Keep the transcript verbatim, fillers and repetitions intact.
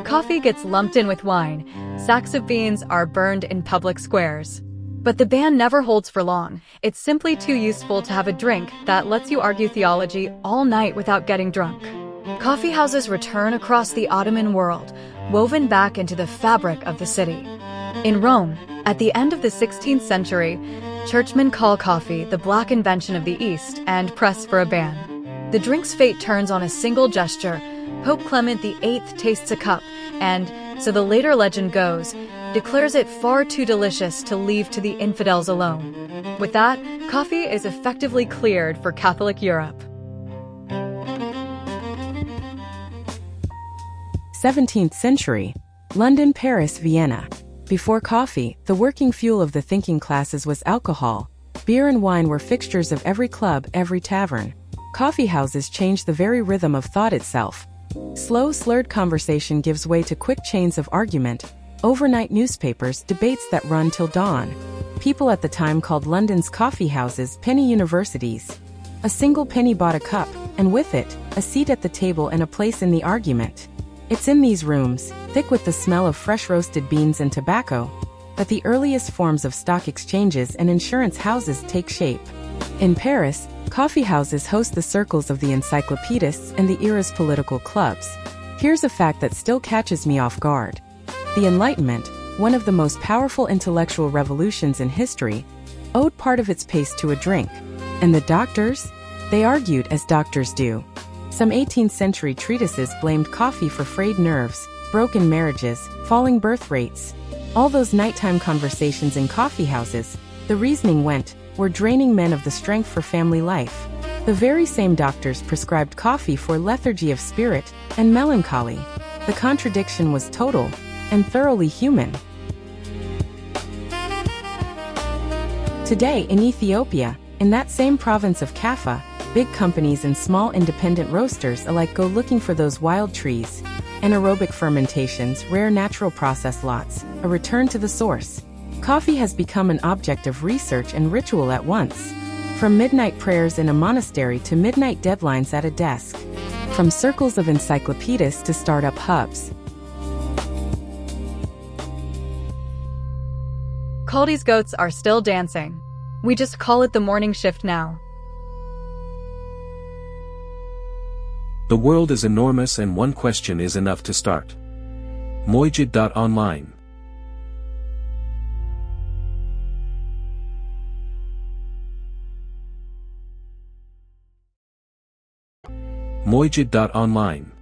Coffee gets lumped in with wine. Sacks of beans are burned in public squares. But the ban never holds for long. It's simply too useful to have a drink that lets you argue theology all night without getting drunk. Coffee houses return across the Ottoman world, woven back into the fabric of the city. In Rome, at the end of the sixteenth century, churchmen call coffee the black invention of the East and press for a ban. The drink's fate turns on a single gesture. Pope Clement the Eighth tastes a cup and, so the later legend goes, declares it far too delicious to leave to the infidels alone. With that, coffee is effectively cleared for Catholic Europe. seventeenth century. London, Paris, Vienna. Before coffee, the working fuel of the thinking classes was alcohol. Beer and wine were fixtures of every club, every tavern. Coffee houses changed the very rhythm of thought itself. Slow, slurred conversation gives way to quick chains of argument. Overnight newspapers, debates that run till dawn. People at the time called London's coffee houses penny universities. A single penny bought a cup, and with it, a seat at the table and a place in the argument. It's in these rooms, thick with the smell of fresh roasted beans and tobacco, that the earliest forms of stock exchanges and insurance houses take shape. In Paris, coffee houses host the circles of the encyclopedists and the era's political clubs. Here's a fact that still catches me off guard. The Enlightenment, one of the most powerful intellectual revolutions in history, owed part of its pace to a drink. And the doctors? They argued as doctors do. Some eighteenth century treatises blamed coffee for frayed nerves, broken marriages, falling birth rates. All those nighttime conversations in coffee houses, the reasoning went, were draining men of the strength for family life. The very same doctors prescribed coffee for lethargy of spirit and melancholy. The contradiction was total and thoroughly human. Today in Ethiopia, in that same province of Kaffa, big companies and small independent roasters alike go looking for those wild trees, anaerobic fermentations, rare natural process lots, a return to the source. Coffee has become an object of research and ritual at once. From midnight prayers in a monastery to midnight deadlines at a desk. From circles of encyclopedists to startup hubs. Kaldi's goats are still dancing. We just call it the morning shift now. The world is enormous and one question is enough to start. Mojid dot online. Mojid dot online